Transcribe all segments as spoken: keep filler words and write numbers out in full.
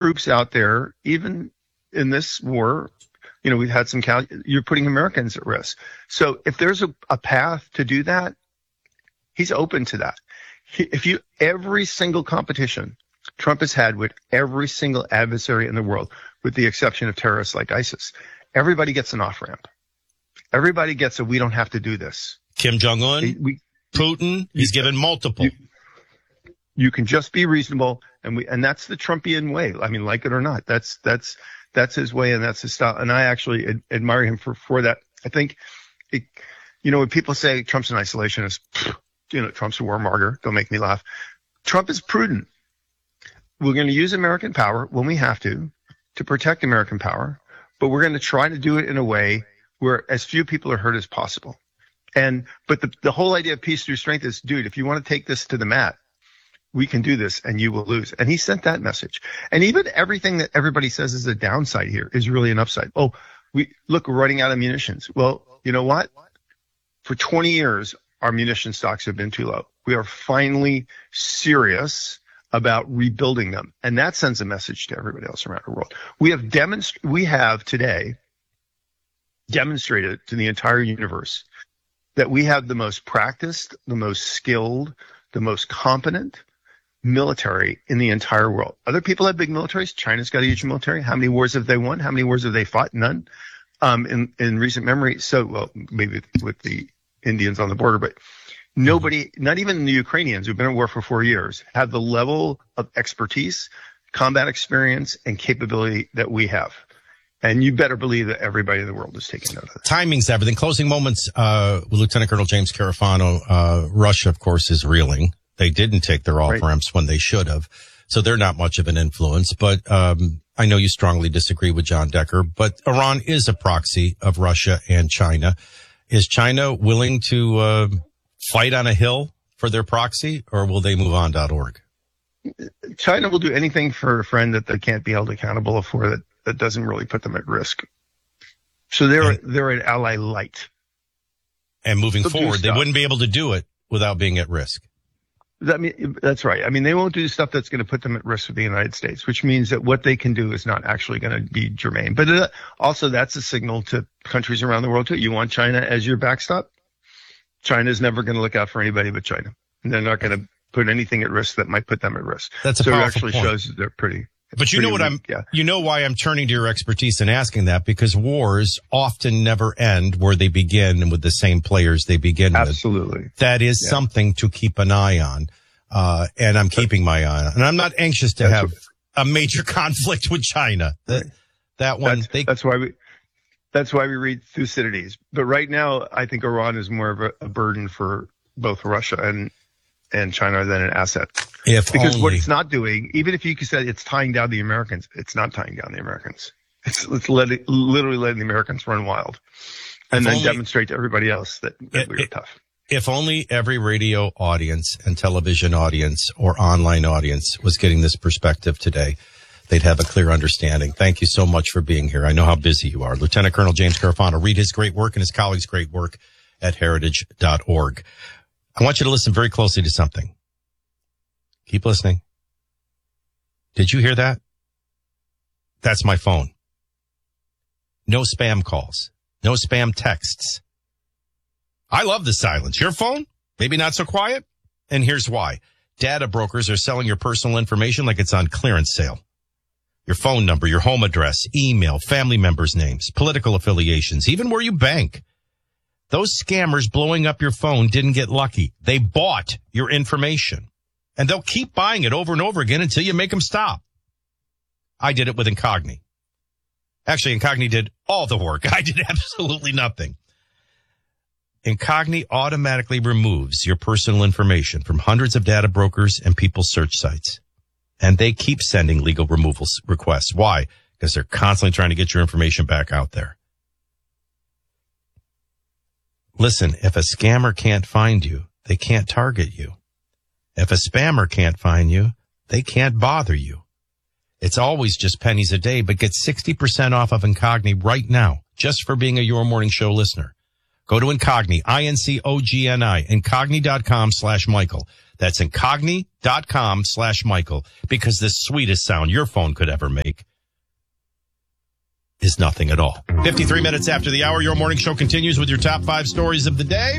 troops out there, even in this war, you know, we've had some, cal- you're putting Americans at risk. So if there's a, a path to do that, he's open to that. He, if you, every single competition Trump has had with every single adversary in the world, with the exception of terrorists like ISIS, everybody gets an off-ramp. Everybody gets a, we don't have to do this. Kim Jong-un, we, Putin, he's given multiple. You, you can just be reasonable, and we, and that's the Trumpian way. I mean, like it or not, that's, that's, that's his way and that's his style. And I actually ad- admire him for, for that. I think, it, you know, when people say Trump's an isolationist, you know, Trump's a warmonger, don't make me laugh. Trump is prudent. We're going to use American power when we have to, to protect American power, but we're going to try to do it in a way where as few people are hurt as possible. And, but the, the whole idea of peace through strength is, dude, if you want to take this to the mat, we can do this and you will lose. And he sent that message. And even everything that everybody says is a downside here is really an upside. Oh, we look, we're running out of munitions. Well, you know what? For twenty years, our munition stocks have been too low. We are finally serious about rebuilding them. And that sends a message to everybody else around the world. We have demonst- we have today demonstrated to the entire universe that we have the most practiced, the most skilled, the most competent military in the entire world. Other people have big militaries. China's got a huge military. How many wars have they won? How many wars have they fought? None. Um, in, in recent memory. So, well, maybe with the Indians on the border, but nobody, not even the Ukrainians who've been at war for four years, have the level of expertise, combat experience, and capability that we have. And you better believe that everybody in the world is taking note of that. Timing's everything. Closing moments, uh, with Lieutenant Colonel James Carafano. Uh, Russia, of course, is reeling. They didn't take their off-ramps when they should have. So they're not much of an influence. But um I know you strongly disagree with John Decker, but Iran is a proxy of Russia and China. Is China willing to uh fight on a hill for their proxy, or will they move on dot org? China will do anything for a friend that they can't be held accountable for that, that doesn't really put them at risk. So they're and, they're an ally light. And moving They'll forward, they wouldn't be able to do it without being at risk. I mean, that's right. I mean, they won't do stuff that's going to put them at risk with the United States, which means that what they can do is not actually going to be germane. But uh, also that's a signal to countries around the world too. You want China as your backstop? China's never going to look out for anybody but China. And they're not going to put anything at risk that might put them at risk. That's a so powerful it actually point. shows that they're pretty. But you know what I'm, yeah. you know why I'm turning to your expertise and asking that, because wars often never end where they begin and with the same players they begin with. Absolutely. That is yeah. something to keep an eye on. Uh, and I'm keeping my eye on, and I'm not anxious to that's have what, a major conflict with China. That, that one, that's, they, that's why we, that's why we read Thucydides. But right now, I think Iran is more of a, a burden for both Russia and, and China than an asset. If because only. what it's not doing, even if you could say it's tying down the Americans, it's not tying down the Americans. It's, it's letting, literally letting the Americans run wild and if then only, demonstrate to everybody else that, that it, we are it, tough. If only every radio audience and television audience or online audience was getting this perspective today, they'd have a clear understanding. Thank you so much for being here. I know how busy you are. Lieutenant Colonel James Carafano. Read his great work and his colleagues' great work at heritage dot org. I want you to listen very closely to something. Keep listening. Did you hear that? That's my phone. No spam calls. No spam texts. I love the silence. Your phone? Maybe not so quiet? And here's why. Data brokers are selling your personal information like it's on clearance sale. Your phone number, your home address, email, family members' names, political affiliations, even where you bank. Those scammers blowing up your phone didn't get lucky. They bought your information. And they'll keep buying it over and over again until you make them stop. I did it with Incogni. Actually, Incogni did all the work. I did absolutely nothing. Incogni automatically removes your personal information from hundreds of data brokers and people's search sites. And they keep sending legal removal requests. Why? Because they're constantly trying to get your information back out there. Listen, if a scammer can't find you, they can't target you. If a spammer can't find you, they can't bother you. It's always just pennies a day, but get sixty percent off of Incogni right now, just for being a Your Morning Show listener. Go to Incogni, I N C O G N I, incogni.com slash Michael. That's incogni.com slash Michael, because the sweetest sound your phone could ever make is nothing at all. fifty-three minutes after the hour, your morning show continues with your top five stories of the day.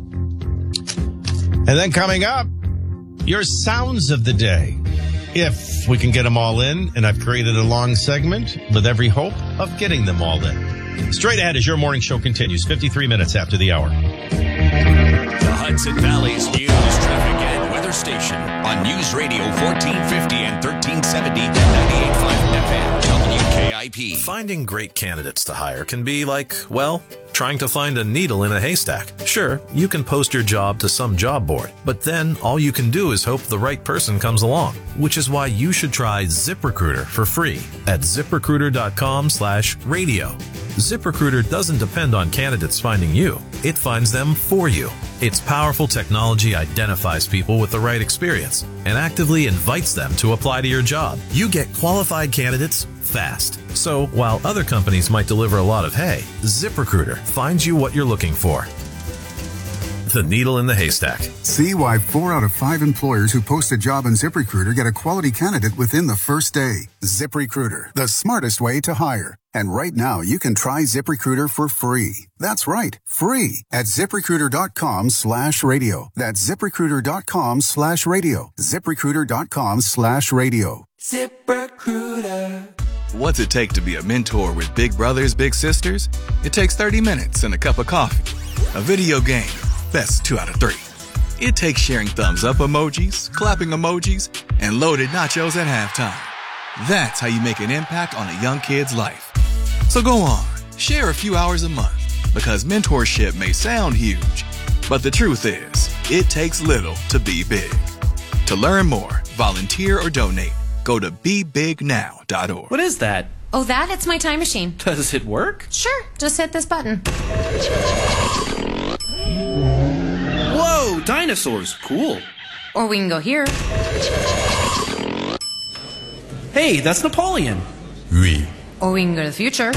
And then coming up, your sounds of the day. If we can get them all in, and I've created a long segment with every hope of getting them all in. Straight ahead as your morning show continues, fifty-three minutes after the hour. The Hudson Valley's news, traffic, and weather station on News Radio fourteen fifty and thirteen seventy, ninety-eight point five F M, W K I P. Finding great candidates to hire can be like, well, trying to find a needle in a haystack. Sure, you can post your job to some job board, but then all you can do is hope the right person comes along, which is why you should try ZipRecruiter for free at ZipRecruiter.com slash radio. ZipRecruiter doesn't depend on candidates finding you. It finds them for you. Its powerful technology identifies people with the right experience and actively invites them to apply to your job. You get qualified candidates fast. So while other companies might deliver a lot of hay, ZipRecruiter finds you what you're looking for. The needle in the haystack. See why four out of five employers who post a job on ZipRecruiter get a quality candidate within the first day. ZipRecruiter, the smartest way to hire. And right now, you can try ZipRecruiter for free. That's right, free at ZipRecruiter.com slash radio. That's ZipRecruiter.com slash radio. ZipRecruiter.com slash radio. ZipRecruiter. What's it take to be a mentor with big brothers, big sisters? It takes thirty minutes and a cup of coffee. A video game. That's two out of three. It takes sharing thumbs up emojis, clapping emojis, and loaded nachos at halftime. That's how you make an impact on a young kid's life. So go on, share a few hours a month, because mentorship may sound huge, but the truth is, it takes little to be big. To learn more, volunteer, or donate, go to be big now dot org. What is that? Oh, that? It's my time machine. Does it work? Sure. Just hit this button. Whoa, dinosaurs. Cool. Or we can go here. Hey, that's Napoleon. Oui. Or we can go to the future.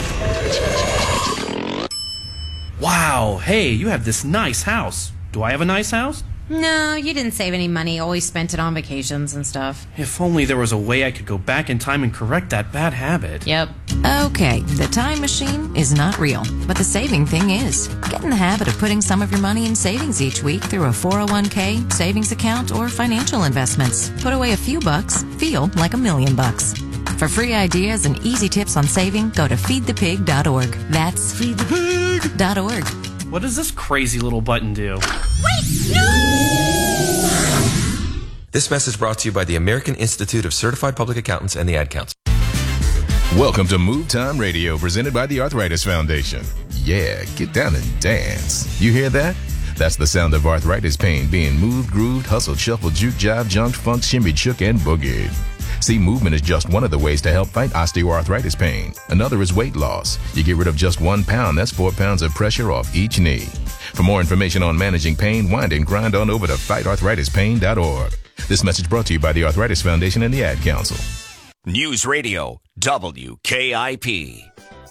Wow, hey, you have this nice house. Do I have a nice house? No, you didn't save any money. Always spent it on vacations and stuff. If only there was a way I could go back in time and correct that bad habit. Yep. Okay, the time machine is not real, but the saving thing is. Get in the habit of putting some of your money in savings each week through a four oh one k, savings account, or financial investments. Put away a few bucks, feel like a million bucks. For free ideas and easy tips on saving, go to feed the pig dot org. That's feed the pig dot org. What does this crazy little button do? Wait, no! This message brought to you by the American Institute of Certified Public Accountants and the Ad Council. Welcome to Move Time Radio, presented by the Arthritis Foundation. Yeah, get down and dance. You hear that? That's the sound of arthritis pain being moved, grooved, hustled, shuffled, juke, jive, junked, funked, shimmied, shook, and boogied. See, movement is just one of the ways to help fight osteoarthritis pain. Another is weight loss. You get rid of just one pound, that's four pounds of pressure off each knee. For more information on managing pain, wind and grind on over to fight arthritis pain dot org. This message brought to you by the Arthritis Foundation and the Ad Council. News Radio, W K I P.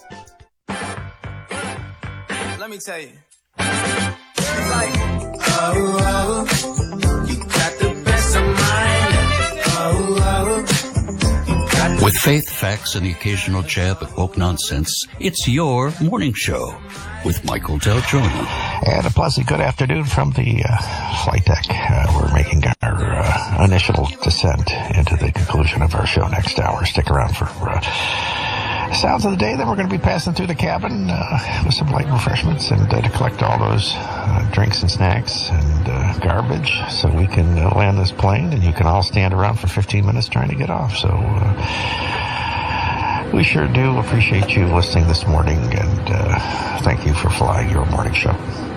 Let me tell you. It's like, oh, oh, you got the best of mine. Oh, oh. With faith, facts, and the occasional jab of woke nonsense, it's your morning show with Michael Del Giorno. And a pleasant good afternoon from the uh, flight deck. Uh, we're making our uh, initial descent into the conclusion of our show next hour. Stick around for uh, sounds of the day. Then we're going to be passing through the cabin uh, with some light refreshments and uh, to collect all those uh, drinks and snacks and uh, garbage so we can uh, land this plane and you can all stand around for fifteen minutes trying to get off. So uh, we sure do appreciate you listening this morning, and uh, thank you for flying your morning show.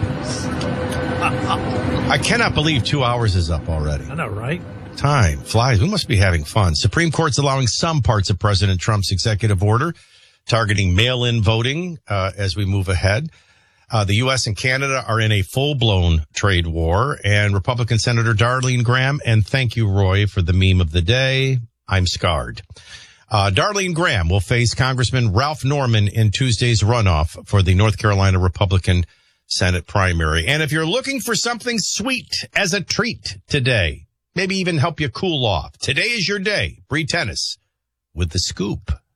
I cannot believe two hours is up already. I know, right? Time flies. We must be having fun. Supreme Court's allowing some parts of President Trump's executive order targeting mail-in voting uh, as we move ahead. Uh, the U S and Canada are in a full-blown trade war, and Republican Senator Darlene Graham, and thank you, Roy, for the meme of the day, I'm scarred. Uh, Darlene Graham will face Congressman Ralph Norman in Tuesday's runoff for the North Carolina Republican Senate primary. And if you're looking for something sweet as a treat today, maybe even help you cool off, today is your day. Bree Tennis with The Scoop.